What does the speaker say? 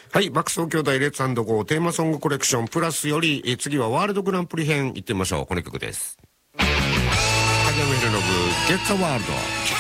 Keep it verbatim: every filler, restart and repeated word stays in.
はい、爆走兄弟レッツ&ゴーテーマソングコレクションプラスより、え次はワールドグランプリ編いってみましょう。この曲です。影山ヒロノブゲッツアワールド。